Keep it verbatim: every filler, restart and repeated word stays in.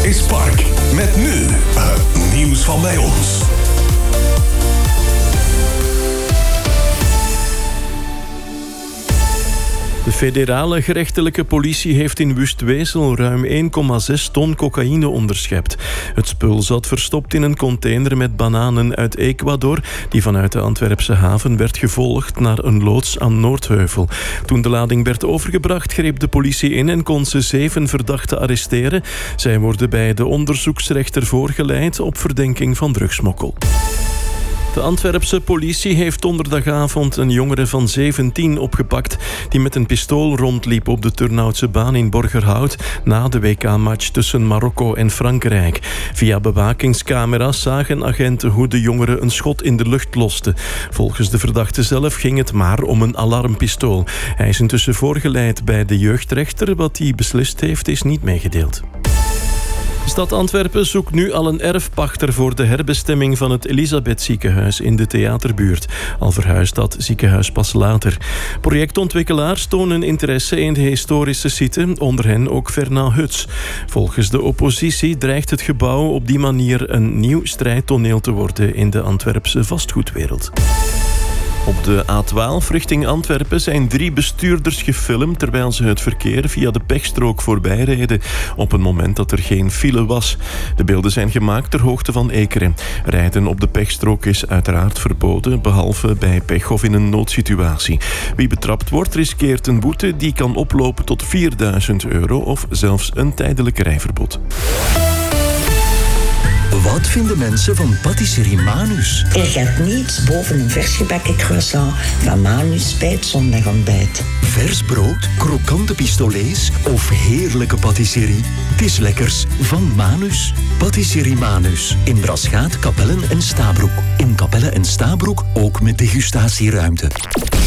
Grace Park. Met nu het nieuws van bij ons. De federale gerechtelijke politie heeft in Wustwezel ruim één komma zes ton cocaïne onderschept. Het spul zat verstopt in een container met bananen uit Ecuador, die vanuit de Antwerpse haven werd gevolgd naar een loods aan Noordheuvel. Toen de lading werd overgebracht, greep de politie in en kon ze zeven verdachten arresteren. Zij worden bij de onderzoeksrechter voorgeleid op verdenking van drugsmokkel. De Antwerpse politie heeft donderdagavond een jongere van zeventien opgepakt die met een pistool rondliep op de Turnhoutse baan in Borgerhout na de W K-match tussen Marokko en Frankrijk. Via bewakingscamera's zagen agenten hoe de jongere een schot in de lucht loste. Volgens de verdachte zelf ging het maar om een alarmpistool. Hij is intussen voorgeleid bij de jeugdrechter. Wat hij beslist heeft is niet meegedeeld. De stad Antwerpen zoekt nu al een erfpachter voor de herbestemming van het Elisabeth-ziekenhuis in de theaterbuurt. Al verhuist dat ziekenhuis pas later. Projectontwikkelaars tonen interesse in de historische site, onder hen ook Fernand Huts. Volgens de oppositie dreigt het gebouw op die manier een nieuw strijdtoneel te worden in de Antwerpse vastgoedwereld. Op de A twaalf richting Antwerpen zijn drie bestuurders gefilmd terwijl ze het verkeer via de pechstrook voorbij reden op een moment dat er geen file was. De beelden zijn gemaakt ter hoogte van Ekeren. Rijden op de pechstrook is uiteraard verboden, behalve bij pech of in een noodsituatie. Wie betrapt wordt, riskeert een boete die kan oplopen tot vierduizend euro of zelfs een tijdelijk rijverbod. Wat vinden mensen van patisserie Manus? Er gaat niets boven een vers gebakken croissant van Manus bij het zondagontbijt. Vers brood, krokante pistolets of heerlijke patisserie? Het is lekkers van Manus. Patisserie Manus. In Braschaat, Kapellen en Stabroek. In Kapellen en Stabroek ook met degustatieruimte.